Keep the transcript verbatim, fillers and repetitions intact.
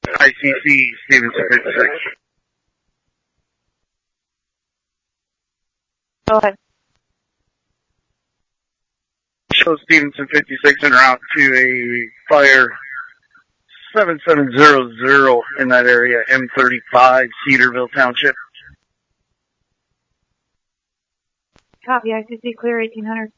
I C C, Stevenson fifty-six. Go ahead. Show Stevenson fifty-six en route to a fire seven seven zero zero in that area, M thirty-five, Cedarville Township. Copy, I C C clear eighteen hundred.